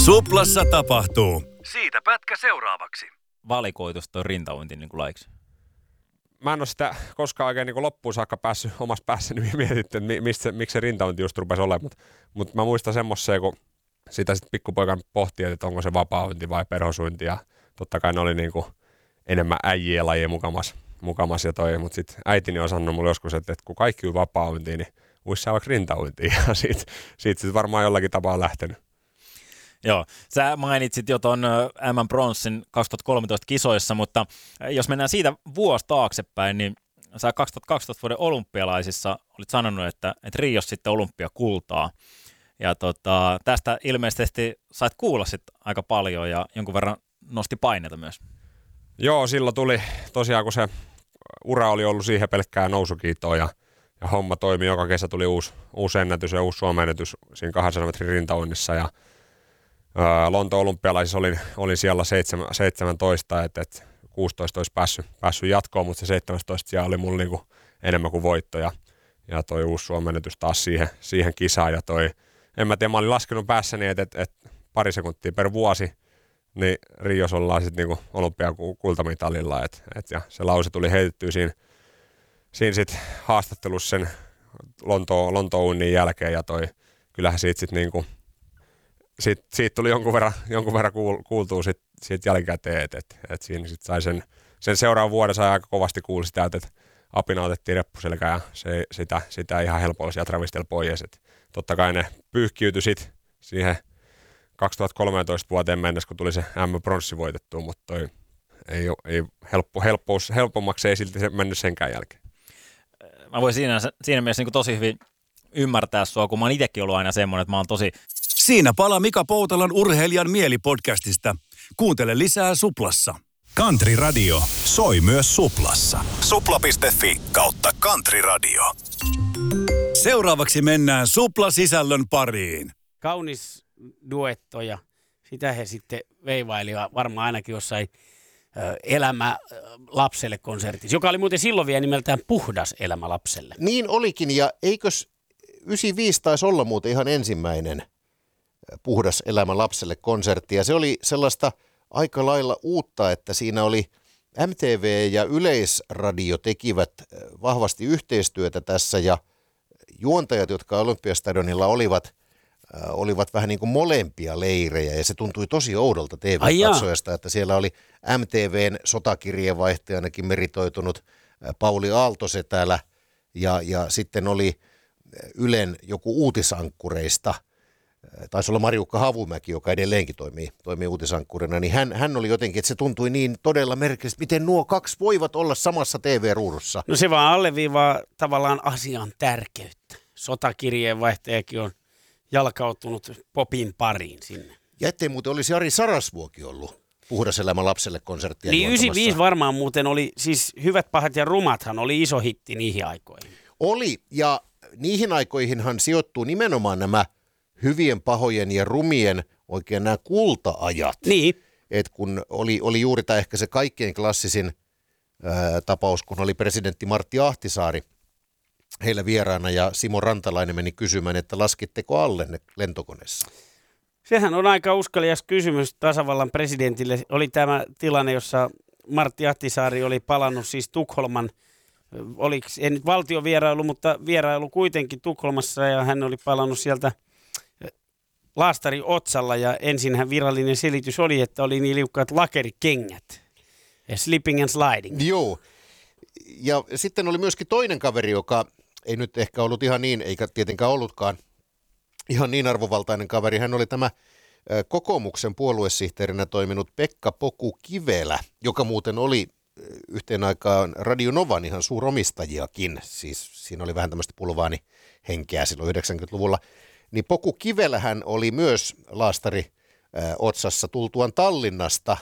Suplassa tapahtuu. Siitä pätkä seuraavaksi. Valikoitus toi rintauinti niin kuin laiksi? Mä en ole sitä koskaan oikein niin loppuun saakka päässyt omassa päässäni mietitty, että miksi se rintauinti just rupesi olemaan. Mutta mä muistan semmoiseen, kun sitä sitten pikkupoikan pohti, että onko se vapaa-uinti vai perhosuinti. Ja totta kai ne oli niin kuin enemmän äijien lajia mukamas ja toi. Mutta sitten äitini on sanonut mulle joskus, että kun kaikki on vapaa-uintiin, niin uisi sä vaikka rintauintiin. Ja siitä sitten varmaan jollakin tapaa lähtenyt. Joo, sä mainitsit jo ton M-bronssin 2013 kisoissa, mutta jos mennään siitä vuosi taaksepäin, niin sä 2012 vuoden olympialaisissa olit sanonut, että Rios sitten olympiakultaa. Ja tästä ilmeisesti sait kuulla sitten aika paljon ja jonkun verran nosti paineita myös. Joo, silloin tuli tosiaan, kun se ura oli ollut siihen pelkkää nousukiitoa ja homma toimi. Joka kesä tuli uusi ennätys ja uusi Suomen ennätys siinä 200 metrin rintauinnissa ja Lontoon olympialaisissa olin siellä 17, että 16 olisi päässyt jatkoon, mutta se 17 siellä oli mulla niinku enemmän kuin voitto ja toi uusi Suomen ennätys taas siihen kisaan ja en mä tiedä, mä olin laskenut päässäni, että pari sekuntia per vuosi, niin Rios ollaan sitten niinku olympiakultamitalilla, ja se lause tuli heitettyä siinä sit haastattelussa sen Lontoon unnin jälkeen ja kyllähän siitä sitten niinku siitä tuli jonkun verran kuultua siitä jälkikäteen, että siinä sit sai sen seuraavan vuoden sai aika kovasti kuulla sitä, että apina otettiin reppuselkään ja sitä ihan helpolla sieltä ravisteli pois. Et totta kai ne pyyhkiytyi sitten siihen 2013 vuoteen mennessä, kun tuli se M-bronssi voitettua, mutta ei helpommaksi ei silti se mennyt senkään jälkeen. Mä voin siinä mielessä niin tosi hyvin ymmärtää sua, kun mä oon itsekin ollut aina semmoinen, että mä oon tosi... Siinä palaa Mika Poutalan urheilijan mielipodcastista. Kuuntele lisää Suplassa. Country Radio soi myös Suplassa. Supla.fi/Country Radio. Seuraavaksi mennään Supla-sisällön pariin. Kaunis duetto ja sitä he sitten veivailivat varmaan ainakin jossain Elämä lapselle -konsertissa, joka oli muuten silloin vielä nimeltään Puhdas elämä lapselle. Niin olikin, ja eikös 95 taisi olla muuten ihan ensimmäinen Puhdas elämä lapselle -konsertti, ja se oli sellaista aika lailla uutta, että siinä oli MTV ja Yleisradio tekivät vahvasti yhteistyötä tässä, ja juontajat, jotka Olympiastadionilla olivat vähän niin kuin molempia leirejä, ja se tuntui tosi oudolta TV-katsojasta, että siellä oli MTVn sotakirjeenvaihtajanakin meritoitunut Pauli Aaltosetälä, ja sitten oli Ylen joku uutisankkureista, taisi olla Marjukka Havumäki, joka edelleenkin toimii uutisankkurina, niin hän oli jotenkin, että se tuntui niin todella merkillisesti, miten nuo kaksi voivat olla samassa TV-ruudussa. No se vaan alleviivaa tavallaan asian tärkeyttä. Sotakirjeenvaihtajakin on jalkautunut popin pariin sinne. Ja ettei muuten olisi Jari Sarasvuokin ollut Puhdas elämä lapselle -konserttia niin 95 varmaan muuten oli, siis Hyvät, pahat ja rumathan oli iso hitti niihin aikoihin. Oli, ja niihin aikoihinhan sijoittuu nimenomaan nämä hyvien, pahojen ja rumien oikein nämä kulta-ajat. Niin. Et kun oli juuri tämä ehkä se kaikkein klassisin tapaus, kun oli presidentti Martti Ahtisaari heillä vieraana ja Simo Rantalainen meni kysymään, että laskitteko alle ne lentokoneessa? Sehän on aika uskalias kysymys tasavallan presidentille. Oli tämä tilanne, jossa Martti Ahtisaari oli palannut siis Tukholman, ei nyt valtiovierailu, mutta vierailu kuitenkin Tukholmassa, ja hän oli palannut sieltä laastari otsalla, ja ensinhän virallinen selitys oli, että oli niin liukkaat lakerikengät. Slipping and sliding. Joo. Ja sitten oli myöskin toinen kaveri, joka ei nyt ehkä ollut ihan niin, eikä tietenkään ollutkaan ihan niin arvovaltainen kaveri. Hän oli tämä kokoomuksen puoluesihteerinä toiminut Pekka Poku Kivelä, joka muuten oli yhteen aikaan Radio Novan ihan suuromistajiakin. Siis siinä oli vähän tämmöistä pulvaanihenkeä silloin 90-luvulla. Niin Poku Kivelähän oli myös laastari otsassa tultuaan Tallinnasta